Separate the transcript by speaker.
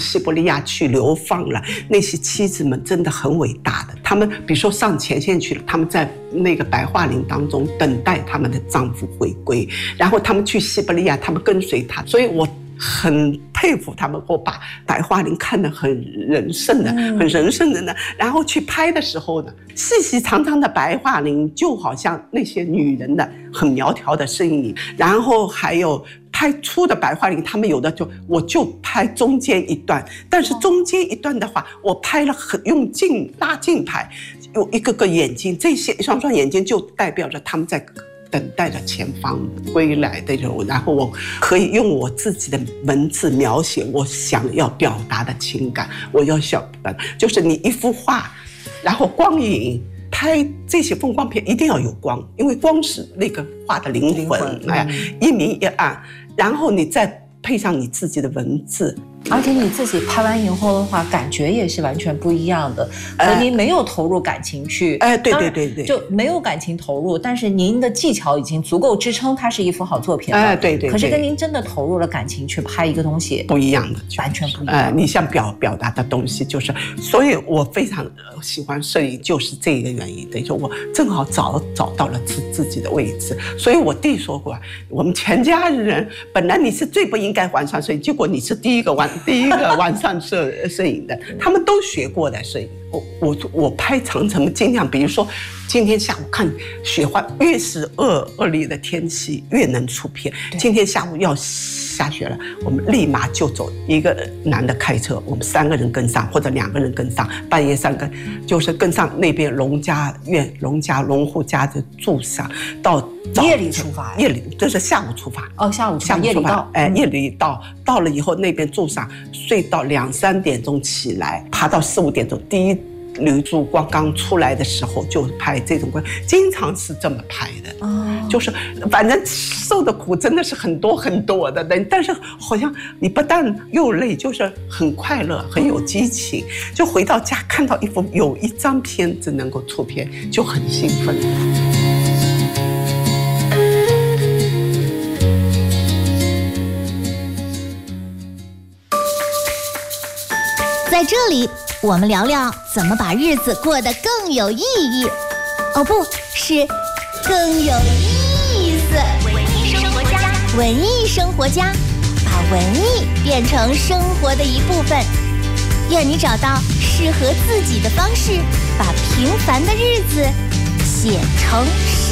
Speaker 1: 西伯利亚去流放了，那些妻子们真的很伟大的，他们比如说上前线去了，他们在那个白桦林当中等待他们的丈夫回归，然后他们去西伯利亚，他们跟随他，所以我很佩服他们，我把白桦林看得很神圣的，很神圣的呢。然后去拍的时候呢，细细长长的白桦林就好像那些女人的很苗条的身影，然后还有拍粗的白桦林，他们有的我就拍中间一段，但是中间一段的话，我拍了用拉近拍，有一个个眼睛，这些一双双眼睛就代表着他们在等待着前方归来的人，然后我可以用我自己的文字描写我想要表达的情感。我要想就是你一幅画，然后光影拍这些风光片一定要有光，因为光是那个画的灵魂，一明一暗，然后你再配上你自己的文字。
Speaker 2: 而且你自己拍完以后的话，感觉也是完全不一样的。和您没有投入感情去，
Speaker 1: 对，
Speaker 2: 就没有感情投入，但是您的技巧已经足够支撑它是一幅好作品了。
Speaker 1: 对。
Speaker 2: 可是跟您真的投入了感情去拍一个东西，
Speaker 1: 不一样的，
Speaker 2: 完全不一样。
Speaker 1: 你想表达的东西就是，所以我非常喜欢摄影，就是这个原因。等于说我正好找到了自己的位置。所以我弟说过，我们全家人本来你是最不应该晚上摄影，结果你是第一个晚上摄影的，他们都学过的摄影。我拍长城尽量，比如说今天下午看雪花，越是恶劣的天气越能出片。今天下午要下雪了，我们立马就走，一个男的开车，我们3个人跟上，或者2个人跟上，半夜3个就是跟上那边农户家的住上，到
Speaker 2: 夜里出发，
Speaker 1: 夜里这是下午出发。
Speaker 2: 下午夜里到，
Speaker 1: 夜里到了以后那边住上，睡到2、3点钟起来，爬到4、5点钟，第一缕曙光刚出来的时候就拍这种光，经常是这么拍的。就是反正受的苦真的是很多很多的，但是好像你不但又累，就是很快乐，很有激情。就回到家看到有一张片子能够出片，就很兴奋。
Speaker 3: 在这里，我们聊聊怎么把日子过得更有意义。不是更有意思。文艺生活家，把文艺变成生活的一部分。愿你找到适合自己的方式，把平凡的日子写成诗。